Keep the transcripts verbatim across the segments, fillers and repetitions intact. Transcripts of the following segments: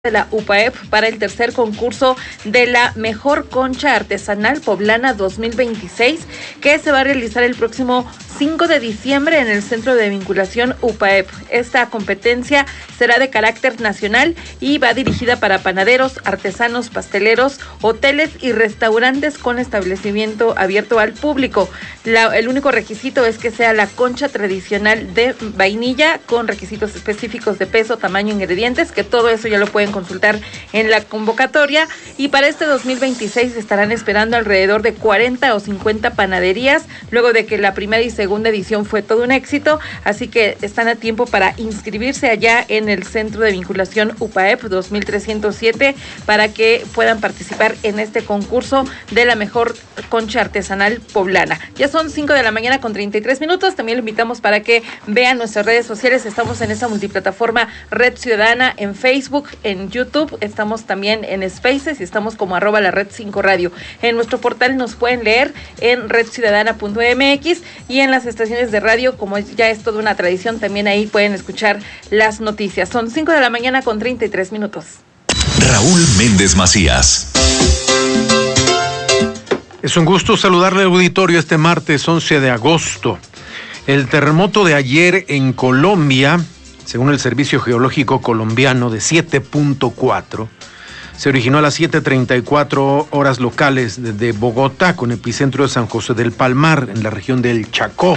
de la U P A E P para el tercer concurso de la Mejor Concha Artesanal Poblana dos mil veintiséis, que se va a realizar el próximo cinco de diciembre en el Centro de Vinculación U P A E P. Esta competencia será de carácter nacional y va dirigida para panaderos, artesanos, pasteleros, hoteles y restaurantes con establecimiento abierto al público. La, el único requisito es que sea la concha tradicional de vainilla con requisitos específicos de peso, tamaño, ingredientes, que todo eso ya lo pueden consultar en la convocatoria. Y para este dos mil veintiséis estarán esperando alrededor de cuarenta o cincuenta panaderías, luego de que la primera y segunda edición fue todo un éxito, así que están a tiempo para inscribirse allá en el Centro de Vinculación U P A E P dos mil trescientos siete para que puedan participar en este concurso de la Mejor Concha Artesanal Poblana. Ya son cinco de la mañana con treinta y tres minutos, también lo invitamos para que vean nuestras redes sociales, estamos en esa multiplataforma Red Ciudadana en Facebook, en YouTube, estamos también en Spaces y estamos como arroba la Red cinco Radio. En nuestro portal nos pueden leer en red ciudadana punto m x y en las estaciones de radio, como ya es toda una tradición, también ahí pueden escuchar las noticias. Son cinco de la mañana con treinta y tres minutos. Raúl Méndez Macías. Es un gusto saludarle al auditorio este martes once de agosto. El terremoto de ayer en Colombia, según el Servicio Geológico Colombiano, de siete punto cuatro, se originó a las siete treinta y cuatro horas locales de, de Bogotá, con epicentro de San José del Palmar, en la región del Chacó,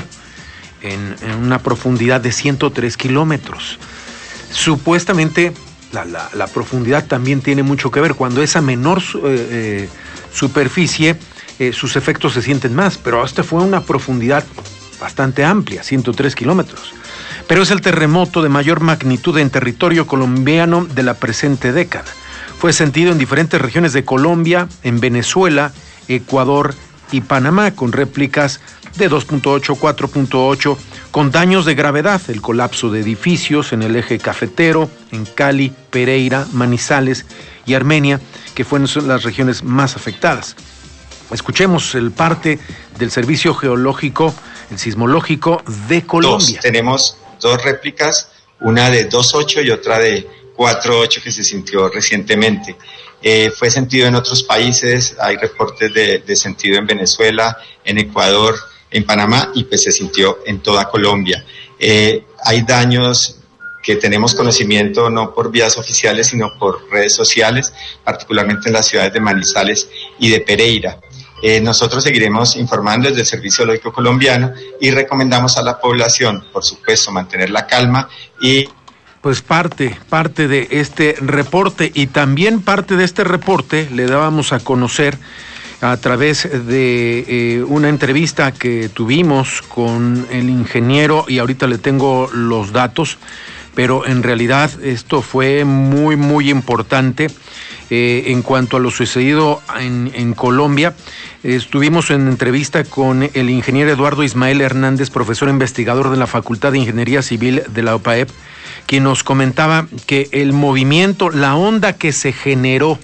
en, en una profundidad de ciento tres kilómetros. Supuestamente la, la, la profundidad también tiene mucho que ver. Cuando es a menor eh, eh, superficie, eh, sus efectos se sienten más, pero esta fue una profundidad bastante amplia, ciento tres kilómetros. Pero es el terremoto de mayor magnitud en territorio colombiano de la presente década. Fue sentido en diferentes regiones de Colombia, en Venezuela, Ecuador y Panamá, con réplicas de dos punto ocho, cuatro punto ocho, con daños de gravedad, el colapso de edificios en el eje cafetero, en Cali, Pereira, Manizales y Armenia, que fueron las regiones más afectadas. Escuchemos el parte del Servicio Geológico, el Sismológico de Colombia. Dos, tenemos dos réplicas, una de dos punto ocho y otra de cuatro punto ocho que se sintió recientemente. Eh, fue sentido en otros países, hay reportes de, de sentido en Venezuela, en Ecuador, en Panamá, y pues se sintió en toda Colombia. Eh, hay daños que tenemos conocimiento no por vías oficiales, sino por redes sociales, particularmente en las ciudades de Manizales y de Pereira. Eh, nosotros seguiremos informando desde el Servicio Geológico Colombiano y recomendamos a la población, por supuesto, mantener la calma y... Pues parte, parte de este reporte, y también parte de este reporte le dábamos a conocer a través de eh, una entrevista que tuvimos con el ingeniero, y ahorita le tengo los datos, pero en realidad esto fue muy, muy importante eh, en cuanto a lo sucedido en, en Colombia. Estuvimos en entrevista con el ingeniero Eduardo Ismael Hernández, profesor investigador de la Facultad de Ingeniería Civil de la U P A E P, quien nos comentaba que el movimiento, la onda que se generó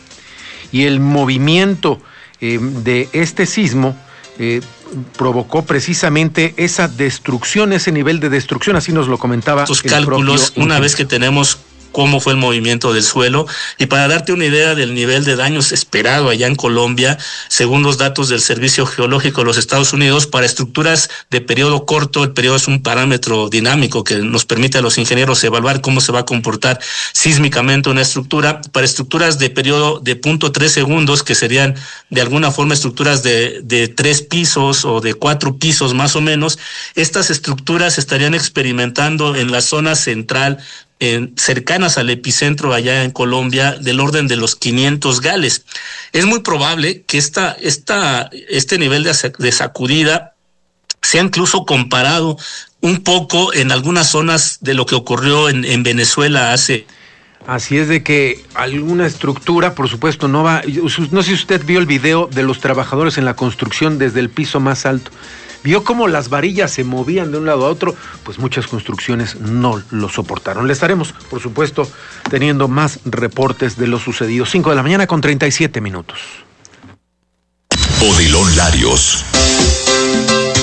y el movimiento eh, de este sismo eh, provocó precisamente esa destrucción, ese nivel de destrucción, así nos lo comentaba. Estos cálculos, una vez que tenemos cómo fue el movimiento del suelo, y para darte una idea del nivel de daños esperado allá en Colombia, según los datos del Servicio Geológico de los Estados Unidos, para estructuras de periodo corto, el periodo es un parámetro dinámico que nos permite a los ingenieros evaluar cómo se va a comportar sísmicamente una estructura. Para estructuras de periodo de punto tres segundos, que serían de alguna forma estructuras de, de tres pisos o de cuatro pisos más o menos, estas estructuras estarían experimentando en la zona central, En, cercanas al epicentro allá en Colombia, del orden de los quinientos gales. Es muy probable que esta, esta, este nivel de, de sacudida sea incluso comparado un poco en algunas zonas de lo que ocurrió en, en Venezuela hace... Así es, de que alguna estructura, por supuesto, no va... No sé si usted vio el video de los trabajadores en la construcción desde el piso más alto. Vio cómo las varillas se movían de un lado a otro, pues muchas construcciones no lo soportaron. Le estaremos, por supuesto, teniendo más reportes de lo sucedido. cinco de la mañana con treinta y siete minutos. Odilon Larios.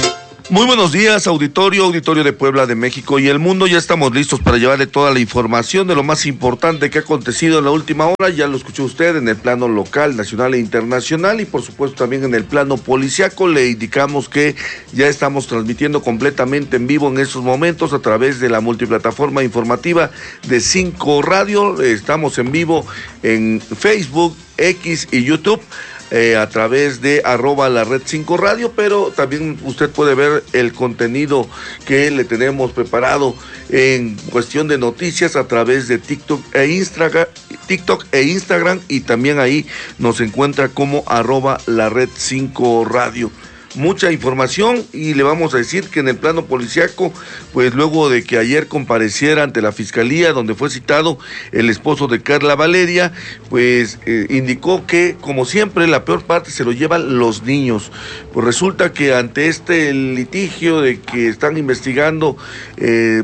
Muy buenos días, auditorio, auditorio de Puebla, de México y el mundo. Ya estamos listos para llevarle toda la información de lo más importante que ha acontecido en la última hora. Ya lo escuchó usted en el plano local, nacional e internacional y por supuesto también en el plano policiaco. Le indicamos que ya estamos transmitiendo completamente en vivo en estos momentos a través de la multiplataforma informativa de Cinco Radio. Estamos en vivo en Facebook, X y YouTube. Eh, a través de arroba la red cinco radio, pero también usted puede ver el contenido que le tenemos preparado en cuestión de noticias a través de TikTok e Instagram, TikTok e Instagram, y también ahí nos encuentra como arroba la red cinco radio. Mucha información y le vamos a decir que en el plano policiaco, pues luego de que ayer compareciera ante la fiscalía donde fue citado el esposo de Carla Valeria, pues eh, indicó que como siempre la peor parte se lo llevan los niños. Pues resulta que ante este litigio de que están investigando eh,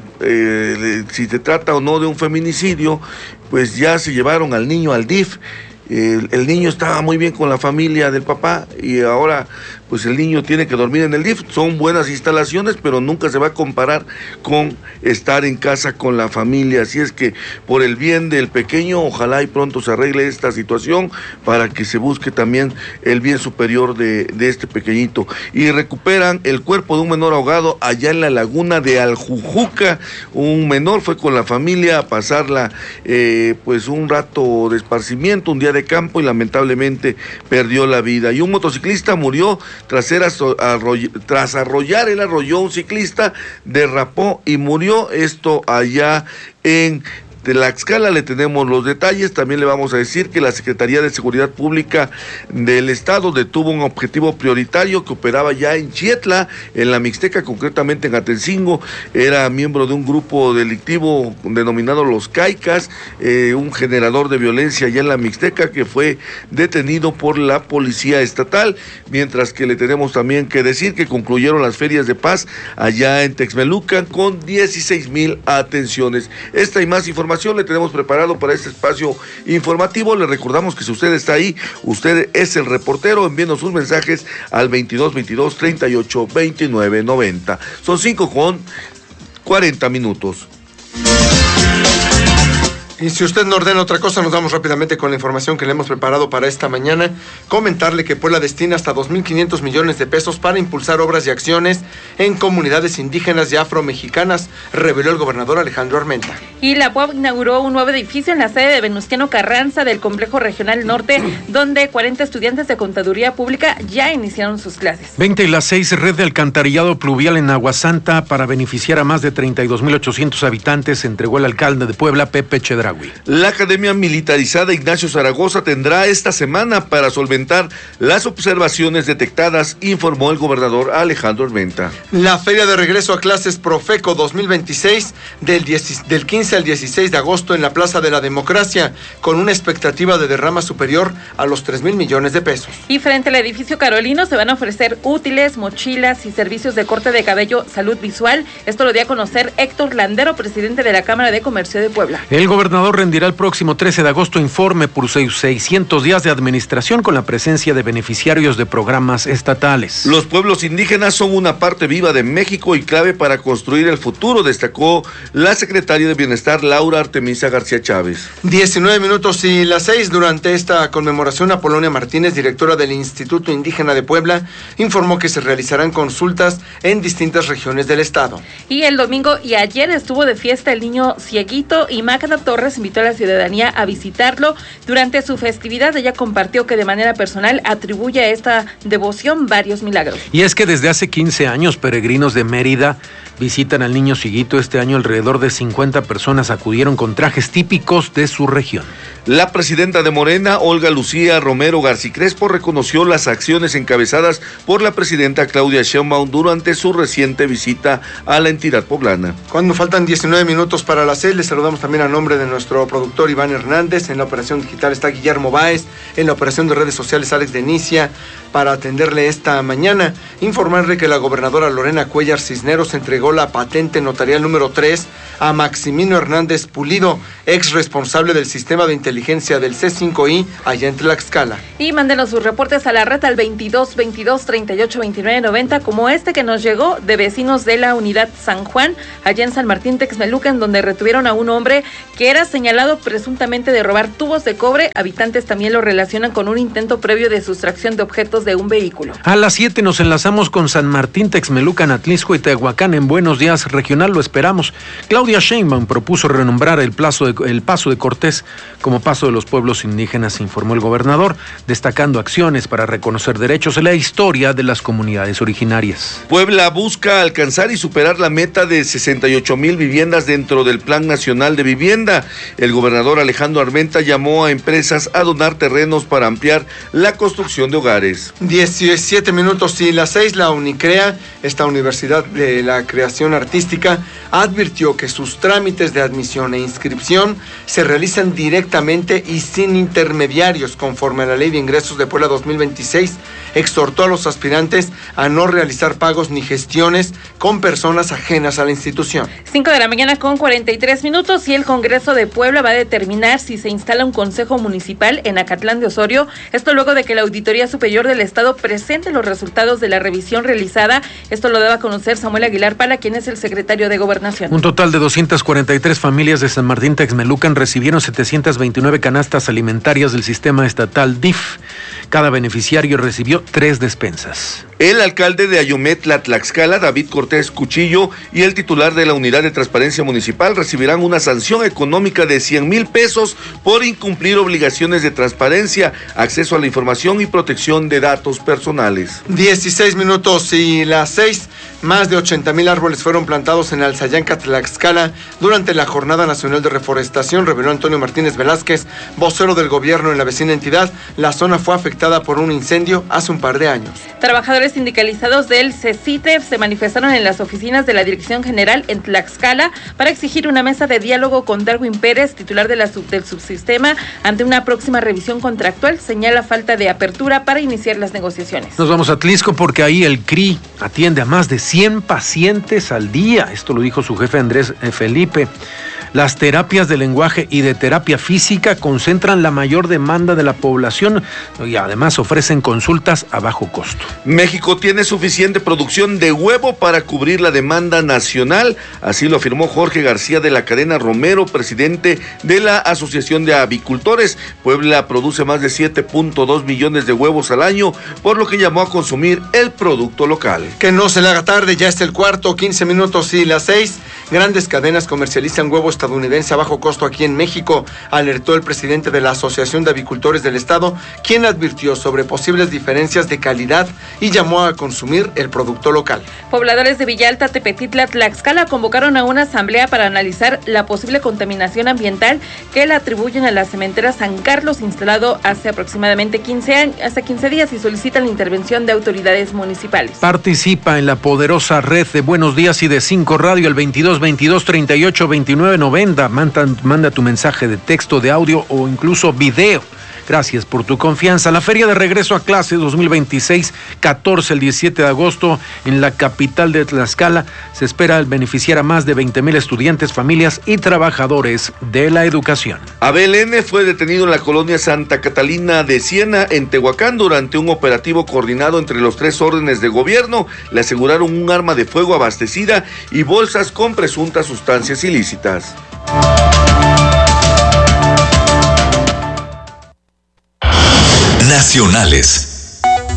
eh, si se trata o no de un feminicidio, pues ya se llevaron al niño al D I F. El, el niño estaba muy bien con la familia del papá y ahora pues el niño tiene que dormir en el D I F. Son buenas instalaciones, pero nunca se va a comparar con estar en casa con la familia. Así es que por el bien del pequeño, ojalá y pronto se arregle esta situación para que se busque también el bien superior de, de este pequeñito. Y recuperan el cuerpo de un menor ahogado allá en la laguna de Aljujuca. Un menor fue con la familia a pasarla eh, pues un rato de esparcimiento, un día de campo, y lamentablemente perdió la vida. Y un motociclista murió tras, ser arroll tras arrollar, él arrolló a un ciclista, derrapó y murió. Esto allá en Tlaxcala. Le tenemos los detalles. También le vamos a decir que la Secretaría de Seguridad Pública del Estado detuvo un objetivo prioritario que operaba ya en Chietla, en la Mixteca, concretamente en Atencingo. Era miembro de un grupo delictivo denominado Los Caicas, eh, un generador de violencia allá en la Mixteca, que fue detenido por la Policía Estatal. Mientras que le tenemos también que decir que concluyeron las ferias de paz allá en Texmelucan con dieciséis mil atenciones. Esta y más información le tenemos preparado para este espacio informativo. Le recordamos que si usted está ahí, usted es el reportero, enviando sus mensajes al veintidós veintidós treinta y ocho veintinueve noventa. Son cinco con cuarenta minutos. Y si usted no ordena otra cosa, nos vamos rápidamente con la información que le hemos preparado para esta mañana. Comentarle que Puebla destina hasta dos mil quinientos millones de pesos para impulsar obras y acciones en comunidades indígenas y afromexicanas, reveló el gobernador Alejandro Armenta. Y la P U A B inauguró un nuevo edificio en la sede de Venustiano Carranza del Complejo Regional Norte, donde cuarenta estudiantes de Contaduría Pública ya iniciaron sus clases. veinte y las seis, red de alcantarillado pluvial en Aguasanta para beneficiar a más de treinta y dos mil ochocientos habitantes, entregó el alcalde de Puebla, Pepe Chedraui. La Academia Militarizada Ignacio Zaragoza tendrá esta semana para solventar las observaciones detectadas, informó el gobernador Alejandro Armenta. La Feria de Regreso a Clases Profeco dos mil veintiséis del, diez, del quince al dieciséis de agosto en la Plaza de la Democracia, con una expectativa de derrama superior a los tres mil millones de pesos. Y frente al edificio Carolino se van a ofrecer útiles, mochilas y servicios de corte de cabello, salud visual. Esto lo dio a conocer Héctor Landero, presidente de la Cámara de Comercio de Puebla. El gobernador rendirá el próximo trece de agosto informe por sus seiscientos días de administración con la presencia de beneficiarios de programas estatales. Los pueblos indígenas son una parte viva de México y clave para construir el futuro, destacó la secretaria de Bienestar, Laura Artemisa García Chávez. diecinueve minutos y las seis. Durante esta conmemoración, Apolonia Martínez, directora del Instituto Indígena de Puebla, informó que se realizarán consultas en distintas regiones del estado. Y el domingo y ayer estuvo de fiesta el niño cieguito y Magda Torres invitó a la ciudadanía a visitarlo. Durante su festividad ella compartió que de manera personal atribuye a esta devoción varios milagros. Y es que desde hace quince años peregrinos de Mérida visitan al niño cieguito. Este año alrededor de cincuenta personas acudieron con trajes típicos de su región. La presidenta de Morena, Olga Lucía Romero García Crespo, reconoció las acciones encabezadas por la presidenta Claudia Sheinbaum durante su reciente visita a la entidad poblana. Cuando faltan diecinueve minutos para las seis, les saludamos también a nombre de nuestro productor Iván Hernández. En la operación digital está Guillermo Báez, en la operación de redes sociales Alex Denicia, para atenderle esta mañana. Informarle que la gobernadora Lorena Cuellar Cisneros entregó la patente notarial número tres a Maximino Hernández Pulido, ex responsable del sistema de inteligencia del C cinco I allá en Tlaxcala. Y mándenos sus reportes a la red al veintidós veintidós treinta y ocho veintinueve noventa, como este que nos llegó de vecinos de la unidad San Juan, allá en San Martín Texmelucan, donde retuvieron a un hombre que era señalado presuntamente de robar tubos de cobre. Habitantes también lo relacionan con un intento previo de sustracción de objetos de un vehículo. A las siete nos enlazamos con San Martín Texmelucan, Atlisco y Tehuacán. En Buenos Días Regional lo esperamos. Claudia Sheinbaum propuso renombrar el, plazo de, el Paso de Cortés como Paso de los Pueblos Indígenas, informó el gobernador, destacando acciones para reconocer derechos en la historia de las comunidades originarias. Puebla busca alcanzar y superar la meta de sesenta y ocho mil viviendas dentro del Plan Nacional de Vivienda. El gobernador Alejandro Armenta llamó a empresas a donar terrenos para ampliar la construcción de hogares. diecisiete minutos y las seis, la UNICREA, esta Universidad de la Creación Artística, advirtió que sus trámites de admisión e inscripción se realizan directamente y sin intermediarios, conforme a la Ley de Ingresos de Puebla dos mil veintiséis. Exhortó a los aspirantes a no realizar pagos ni gestiones con personas ajenas a la institución. cinco de la mañana con cuarenta y tres minutos, y el Congreso de Puebla va a determinar si se instala un consejo municipal en Acatlán de Osorio. Esto luego de que la Auditoría Superior del Estado presente los resultados de la revisión realizada. Esto lo daba a conocer Samuel Aguilar Pala, quien es el secretario de Gobernación. Un total de doscientas cuarenta y tres familias de San Martín Texmelucan recibieron setecientas veintinueve canastas alimentarias del sistema estatal D I F. Cada beneficiario recibió tres despensas. El alcalde de Ayometla, Tlaxcala, David Cortés Cuchillo, y el titular de la Unidad de Transparencia Municipal recibirán una sanción económica de cien mil pesos por incumplir obligaciones de transparencia, acceso a la información y protección de datos personales. dieciséis minutos y las seis, más de ochenta mil árboles fueron plantados en Alzayanca, Tlaxcala, durante la Jornada Nacional de Reforestación, reveló Antonio Martínez Velázquez, vocero del gobierno en la vecina entidad. La zona fue afectada por un incendio hace un par de años. Trabajadores sindicalizados del CECITE se manifestaron en las oficinas de la Dirección General en Tlaxcala para exigir una mesa de diálogo con Darwin Pérez, titular de la sub, del subsistema, ante una próxima revisión contractual. Señala falta de apertura para iniciar las negociaciones. Nos vamos a Atlisco porque ahí el C R I atiende a más de cien pacientes al día. Esto lo dijo su jefe Andrés Felipe. Las terapias de lenguaje y de terapia física concentran la mayor demanda de la población y además ofrecen consultas a bajo costo. México tiene suficiente producción de huevo para cubrir la demanda nacional, así lo afirmó Jorge García de la Cadena Romero, presidente de la Asociación de Avicultores. Puebla produce más de siete punto dos millones de huevos al año, por lo que llamó a consumir el producto local. Que no se le haga tarde, ya está el cuarto, quince minutos y las seis. Grandes cadenas comercializan huevo estadounidense a bajo costo aquí en México, alertó el presidente de la Asociación de Avicultores del Estado, quien advirtió sobre posibles diferencias de calidad y llamó a consumir el producto local. Pobladores de Villalta, Tepetitla, Tlaxcala convocaron a una asamblea para analizar la posible contaminación ambiental que le atribuyen a la cementera San Carlos, instalado hace aproximadamente quince años, hasta quince días, y solicitan la intervención de autoridades municipales. Participa en la poderosa red de Buenos Días y de cinco Radio al veintidós veintidós treinta y ocho veintinueve noventa. Manda, manda tu mensaje de texto, de audio o incluso video. Gracias por tu confianza. La Feria de Regreso a Clase dos mil veintiséis, catorce al diecisiete de agosto, en la capital de Tlaxcala, se espera beneficiar a más de veinte mil estudiantes, familias y trabajadores de la educación. Abel N. fue detenido en la colonia Santa Catalina de Siena, en Tehuacán, durante un operativo coordinado entre los tres órdenes de gobierno. Le aseguraron un arma de fuego abastecida y bolsas con presuntas sustancias ilícitas. Nacionales.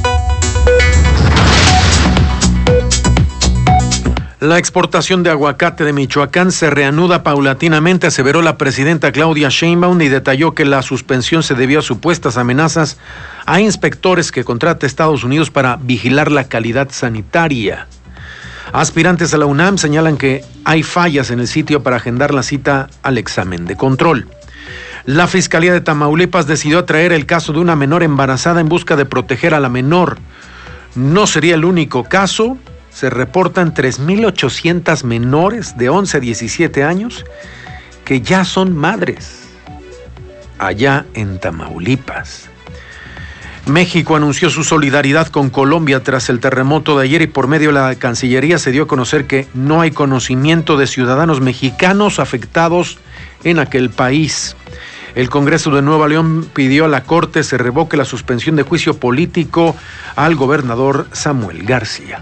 La exportación de aguacate de Michoacán se reanuda paulatinamente, aseveró la presidenta Claudia Sheinbaum, y detalló que la suspensión se debió a supuestas amenazas a inspectores que contrata Estados Unidos para vigilar la calidad sanitaria. Aspirantes a la UNAM señalan que hay fallas en el sitio para agendar la cita al examen de control. La Fiscalía de Tamaulipas decidió atraer el caso de una menor embarazada en busca de proteger a la menor. No sería el único caso. Se reportan tres mil ochocientas menores de once a diecisiete años que ya son madres allá en Tamaulipas. México anunció su solidaridad con Colombia tras el terremoto de ayer y por medio de la Cancillería se dio a conocer que no hay conocimiento de ciudadanos mexicanos afectados en aquel país. El Congreso de Nueva León pidió a la Corte se revoque la suspensión de juicio político al gobernador Samuel García.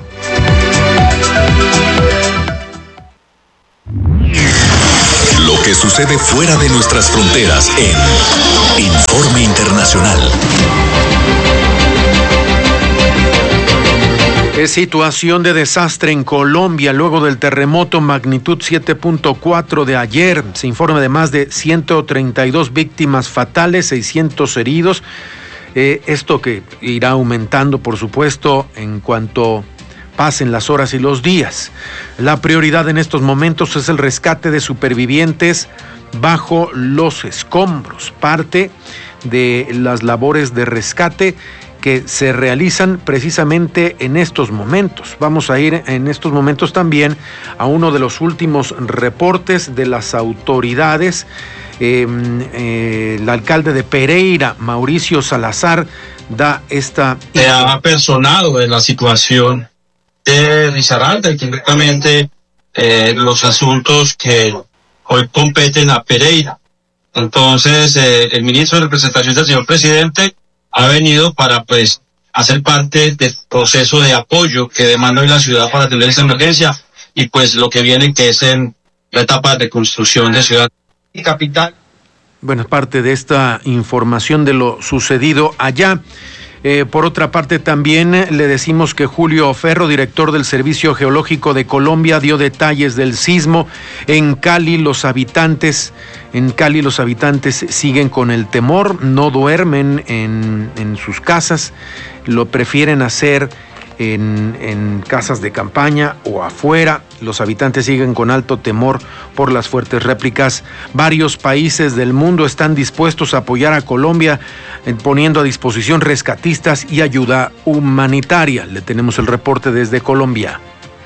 Lo que sucede fuera de nuestras fronteras en Informe Internacional. Es situación de desastre en Colombia luego del terremoto magnitud siete punto cuatro de ayer. Se informa de más de ciento treinta y dos víctimas fatales, seiscientos heridos. Eh, esto que irá aumentando, por supuesto, en cuanto pasen las horas y los días. La prioridad en estos momentos es el rescate de supervivientes bajo los escombros. Parte de las labores de rescate que se realizan precisamente en estos momentos. Vamos a ir en estos momentos también a uno de los últimos reportes de las autoridades. Eh, eh, el alcalde de Pereira, Mauricio Salazar, da esta... Se ha apersonado en la situación de Risaralda y directamente eh, los asuntos que hoy competen a Pereira. Entonces, eh, el ministro de representación del señor presidente ha venido para, pues, hacer parte del proceso de apoyo que demanda hoy la ciudad para atender esta emergencia y, pues, lo que viene que es en la etapa de reconstrucción de ciudad y capital. Bueno, es parte de esta información de lo sucedido allá. Eh, por otra parte, también le decimos que Julio Ferro, director del Servicio Geológico de Colombia, dio detalles del sismo en Cali. Los habitantes, en Cali los habitantes siguen con el temor, no duermen en, en sus casas, lo prefieren hacer en, en casas de campaña o afuera. Los habitantes siguen con alto temor por las fuertes réplicas. Varios países del mundo están dispuestos a apoyar a Colombia, eh, poniendo a disposición rescatistas y ayuda humanitaria. Le tenemos el reporte desde Colombia.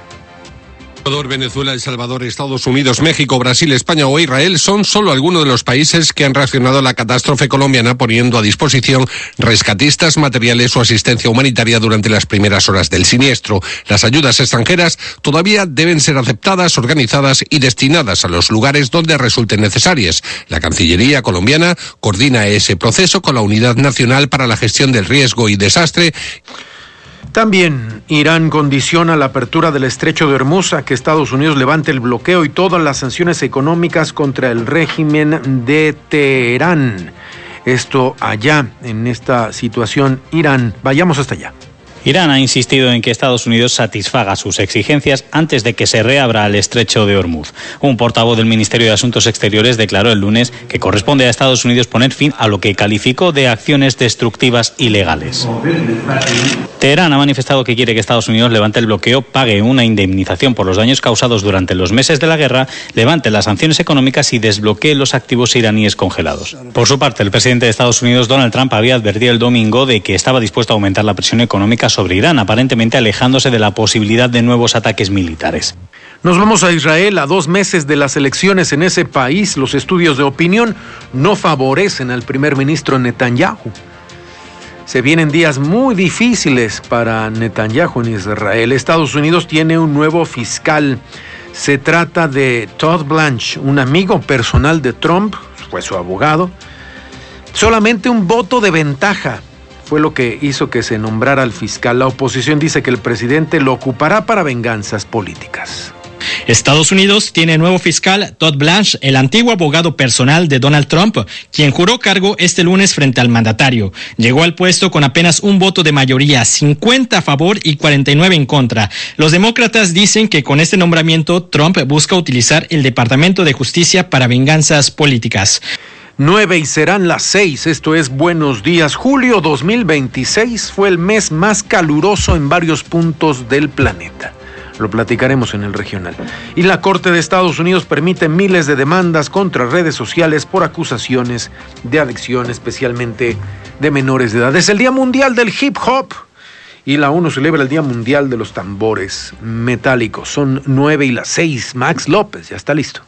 Ecuador, Venezuela, El Salvador, Estados Unidos, México, Brasil, España o Israel son solo algunos de los países que han reaccionado a la catástrofe colombiana poniendo a disposición rescatistas, materiales o asistencia humanitaria durante las primeras horas del siniestro. Las ayudas extranjeras todavía deben ser aceptadas, organizadas y destinadas a los lugares donde resulten necesarias. La Cancillería colombiana coordina ese proceso con la Unidad Nacional para la Gestión del Riesgo y Desastre. También Irán condiciona la apertura del estrecho de Hormuz a que Estados Unidos levante el bloqueo y todas las sanciones económicas contra el régimen de Teherán. Esto allá, en esta situación, Irán. Vayamos hasta allá. Irán ha insistido en que Estados Unidos satisfaga sus exigencias antes de que se reabra el estrecho de Hormuz. Un portavoz del Ministerio de Asuntos Exteriores declaró el lunes que corresponde a Estados Unidos poner fin a lo que calificó de acciones destructivas ilegales. Teherán ha manifestado que quiere que Estados Unidos levante el bloqueo, pague una indemnización por los daños causados durante los meses de la guerra, levante las sanciones económicas y desbloquee los activos iraníes congelados. Por su parte, el presidente de Estados Unidos, Donald Trump, había advertido el domingo de que estaba dispuesto a aumentar la presión económica sobre Irán, aparentemente alejándose de la posibilidad de nuevos ataques militares. Nos vamos a Israel. A dos meses de las elecciones en ese país, los estudios de opinión no favorecen al primer ministro Netanyahu. Se vienen días muy difíciles para Netanyahu en Israel. Estados Unidos tiene un nuevo fiscal. Se trata de Todd Blanche, un amigo personal de Trump, fue su abogado. Solamente un voto de ventaja fue lo que hizo que se nombrara al fiscal. La oposición dice que el presidente lo ocupará para venganzas políticas. Estados Unidos tiene nuevo fiscal, Todd Blanche, el antiguo abogado personal de Donald Trump, quien juró cargo este lunes frente al mandatario. Llegó al puesto con apenas un voto de mayoría, cincuenta a favor y cuarenta y nueve en contra. Los demócratas dicen que con este nombramiento Trump busca utilizar el Departamento de Justicia para venganzas políticas. Nueve y serán las seis, esto es Buenos Días. Julio dos mil veintiséis fue el mes más caluroso en varios puntos del planeta. Lo platicaremos en el regional. Y la Corte de Estados Unidos permite miles de demandas contra redes sociales por acusaciones de adicción, especialmente de menores de edad. Es el Día Mundial del Hip Hop y la ONU celebra el Día Mundial de los Tambores Metálicos. Son nueve y las seis. Max López ya está listo.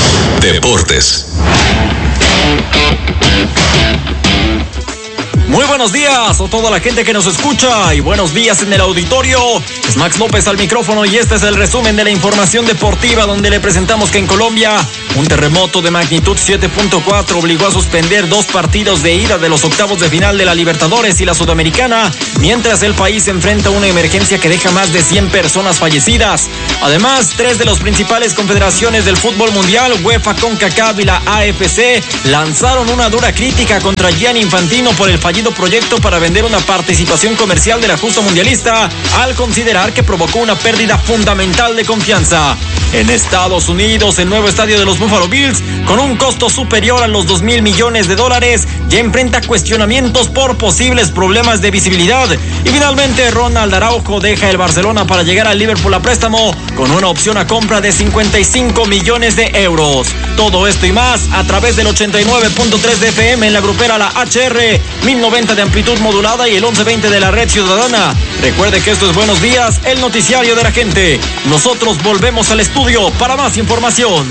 Deportes. Muy buenas buenos días a toda la gente que nos escucha y buenos días en el auditorio. Es Max López al micrófono y este es el resumen de la información deportiva donde le presentamos que en Colombia un terremoto de magnitud siete punto cuatro obligó a suspender dos partidos de ida de los octavos de final de la Libertadores y la Sudamericana, mientras el país enfrenta una emergencia que deja más de cien personas fallecidas. Además, tres de las principales confederaciones del fútbol mundial, UEFA, CONCACAF y la A F C, lanzaron una dura crítica contra Gianni Infantino por el fallido proyecto para vender una participación comercial de la justa mundialista, al considerar que provocó una pérdida fundamental de confianza. En Estados Unidos, el nuevo estadio de los Buffalo Bills, con un costo superior a los dos mil millones de dólares, ya enfrenta cuestionamientos por posibles problemas de visibilidad. Y finalmente, Ronald Araujo deja el Barcelona para llegar al Liverpool a préstamo, con una opción a compra de cincuenta y cinco millones de euros. Todo esto y más a través del ochenta y nueve punto tres de F M en la grupera La H R, mil noventa de amplitud modulada y el once veinte de la red ciudadana. Recuerde que esto es Buenos Días, el noticiario de la gente. Nosotros volvemos al estudio para más información.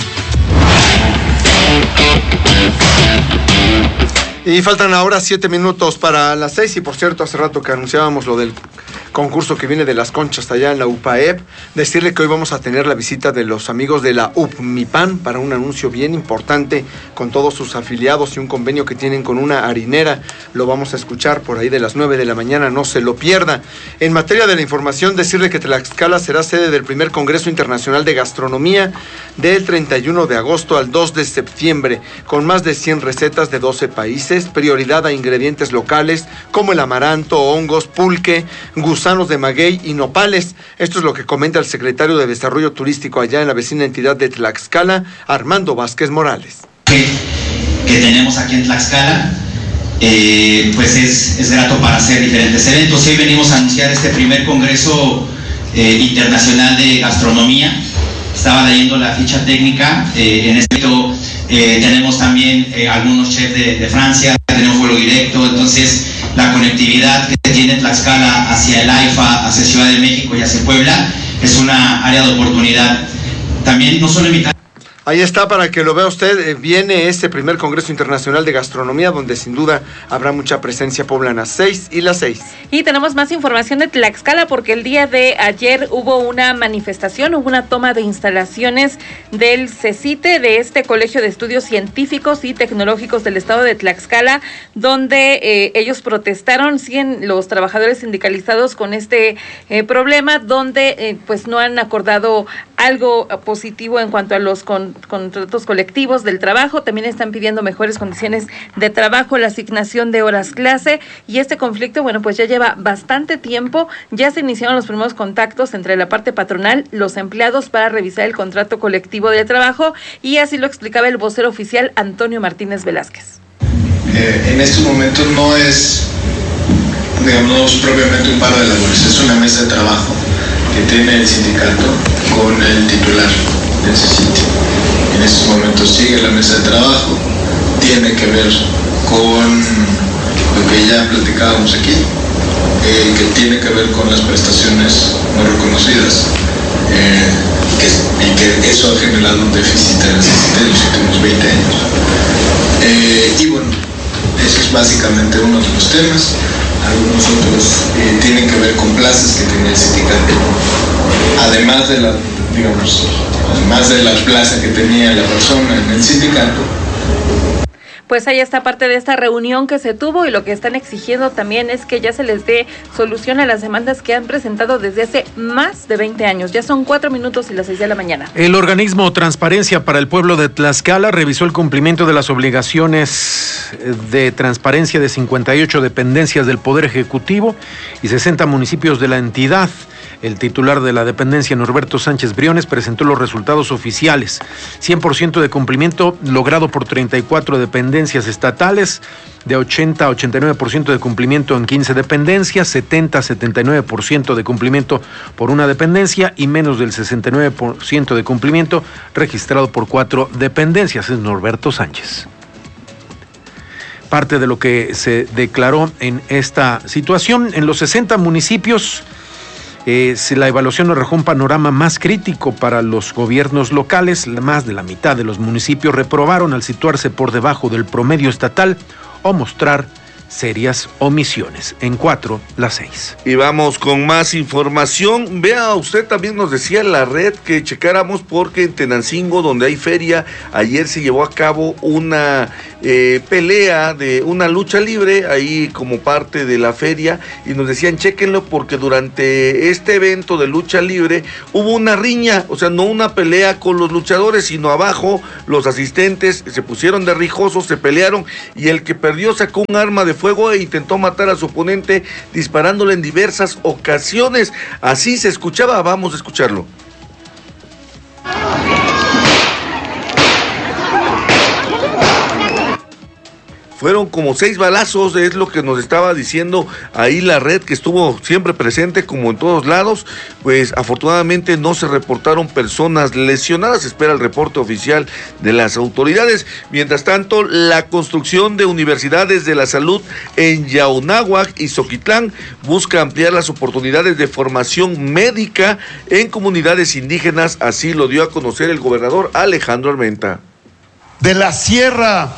Y faltan ahora siete minutos para las seis. Y por cierto, hace rato que anunciábamos lo del concurso que viene de las conchas allá en la U P A E P, decirle que hoy vamos a tener la visita de los amigos de la U P M I P A N para un anuncio bien importante con todos sus afiliados y un convenio que tienen con una harinera. Lo vamos a escuchar por ahí de las nueve de la mañana, no se lo pierda. En materia de la información, decirle que Tlaxcala será sede del primer Congreso Internacional de Gastronomía del treinta y uno de agosto al dos de septiembre, con más de cien recetas de doce países, prioridad a ingredientes locales como el amaranto, hongos, pulque, gusanos de maguey y nopales. Esto es lo que comenta el secretario de Desarrollo Turístico allá en la vecina entidad de Tlaxcala, Armando Vázquez Morales. Que, que tenemos aquí en Tlaxcala, eh, pues es, es grato para hacer diferentes eventos. Hoy venimos a anunciar este primer Congreso eh, Internacional de Gastronomía. Estaba leyendo la ficha técnica, eh, en este momento eh, tenemos también eh, algunos chefs de, de Francia, tenemos vuelo directo, entonces la conectividad que tiene Tlaxcala hacia el AIFA, hacia Ciudad de México y hacia Puebla, es una área de oportunidad. También no solo invitar... Ahí está para que lo vea usted. Viene este primer Congreso Internacional de Gastronomía, donde sin duda habrá mucha presencia poblana. Seis y las seis. Y tenemos más información de Tlaxcala porque el día de ayer hubo una manifestación, hubo una toma de instalaciones del CECITE, de este Colegio de Estudios Científicos y Tecnológicos del Estado de Tlaxcala, donde eh, ellos protestaron, siguen los trabajadores sindicalizados con este eh, problema, donde eh, pues no han acordado algo positivo en cuanto a los con contratos colectivos del trabajo. También están pidiendo mejores condiciones de trabajo, la asignación de horas clase, y este conflicto, bueno, pues ya lleva bastante tiempo. Ya se iniciaron los primeros contactos entre la parte patronal, los empleados, para revisar el contrato colectivo de trabajo, y así lo explicaba el vocero oficial Antonio Martínez Velázquez. Eh, en estos momentos no es, digamos, propiamente un paro de labores, es una mesa de trabajo que tiene el sindicato con el titular del CECITE. En estos momentos sigue la mesa de trabajo, tiene que ver con lo que ya platicábamos aquí, eh, que tiene que ver con las prestaciones no reconocidas, eh, que, y que eso ha generado un déficit en el CECITE en los últimos veinte años. Eh, y bueno, eso es básicamente uno de los temas. Algunos otros eh, tienen que ver con plazas que tiene el sindicato, además de la, digamos, además de la plaza que tenía la persona en el sindicato. Pues ahí está parte de esta reunión que se tuvo, y lo que están exigiendo también es que ya se les dé solución a las demandas que han presentado desde hace más de veinte años. Ya son cuatro minutos y las seis de la mañana. El organismo Transparencia para el Pueblo de Tlaxcala revisó el cumplimiento de las obligaciones de transparencia de cincuenta y ocho dependencias del Poder Ejecutivo y sesenta municipios de la entidad. El titular de la dependencia, Norberto Sánchez Briones, presentó los resultados oficiales. cien por ciento de cumplimiento logrado por treinta y cuatro dependencias estatales, de ochenta a ochenta y nueve por ciento de cumplimiento en quince dependencias, setenta a setenta y nueve por ciento de cumplimiento por una dependencia y menos del sesenta y nueve por ciento de cumplimiento registrado por cuatro dependencias. Es Norberto Sánchez. Parte de lo que se declaró en esta situación, en los sesenta municipios, Eh, si la evaluación arrojó un panorama más crítico para los gobiernos locales. Más de la mitad de los municipios reprobaron al situarse por debajo del promedio estatal o mostrar serias omisiones. En cuatro, las seis. Y vamos con más información. Vea, usted también nos decía la red que checáramos porque en Tenancingo, donde hay feria, ayer se llevó a cabo una eh, pelea de una lucha libre ahí como parte de la feria y nos decían chéquenlo porque durante este evento de lucha libre hubo una riña, o sea, no una pelea con los luchadores, sino abajo los asistentes se pusieron de rijosos, se pelearon y el que perdió sacó un arma de fuego e intentó matar a su oponente disparándole en diversas ocasiones. Así se escuchaba, vamos a escucharlo. Fueron como seis balazos, es lo que nos estaba diciendo ahí la red, que estuvo siempre presente como en todos lados. Pues afortunadamente no se reportaron personas lesionadas, se espera el reporte oficial de las autoridades. Mientras tanto, la construcción de universidades de la salud en Yaunáhuac y Zoquitlán busca ampliar las oportunidades de formación médica en comunidades indígenas, así lo dio a conocer el gobernador Alejandro Armenta. De la Sierra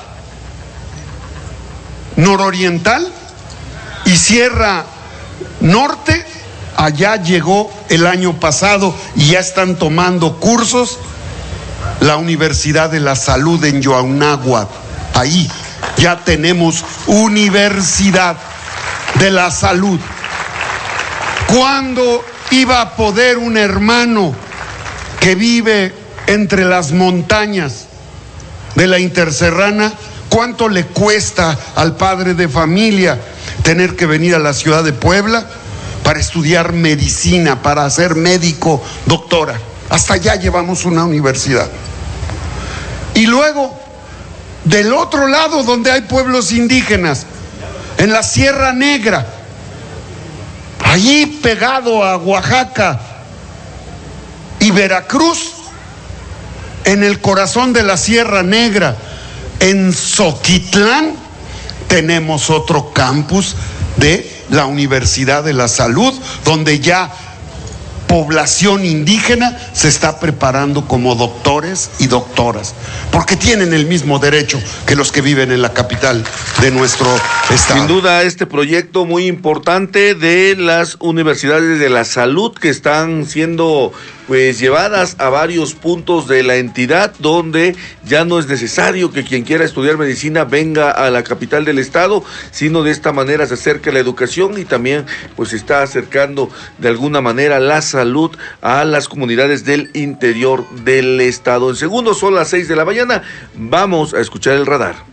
nororiental y Sierra Norte, allá llegó el año pasado y ya están tomando cursos la Universidad de la Salud en Yaunáhuac. Ahí ya tenemos Universidad de la Salud. ¿Cuándo iba a poder un hermano que vive entre las montañas de la Interserrana? ¿Cuánto le cuesta al padre de familia tener que venir a la ciudad de Puebla para estudiar medicina, para ser médico, doctora? Hasta allá llevamos una universidad. Y luego, del otro lado donde hay pueblos indígenas, en la Sierra Negra, allí pegado a Oaxaca y Veracruz, en el corazón de la Sierra Negra, en Zoquitlán, tenemos otro campus de la Universidad de la Salud, donde ya población indígena se está preparando como doctores y doctoras, porque tienen el mismo derecho que los que viven en la capital de nuestro estado. Sin duda, este proyecto muy importante de las universidades de la salud que están siendo pues llevadas a varios puntos de la entidad donde ya no es necesario que quien quiera estudiar medicina venga a la capital del estado, sino de esta manera se acerca la educación y también pues se está acercando de alguna manera la salud a las comunidades del interior del estado. En segundos son las seis de la mañana, vamos a escuchar el radar.